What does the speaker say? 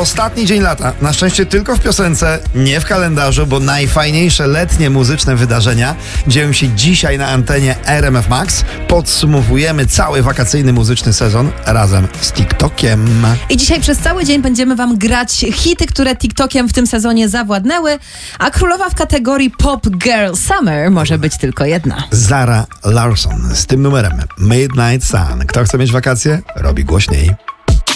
Ostatni dzień lata, na szczęście tylko w piosence, nie w kalendarzu, bo najfajniejsze letnie muzyczne wydarzenia dzieją się dzisiaj na antenie RMF Max. Podsumowujemy cały wakacyjny muzyczny sezon razem z TikTokiem. I dzisiaj przez cały dzień będziemy wam grać hity, które TikTokiem w tym sezonie zawładnęły, a królowa w kategorii Pop Girl Summer może być tylko jedna. Zara Larsson z tym numerem Midnight Sun. Kto chce mieć wakacje? Robi głośniej.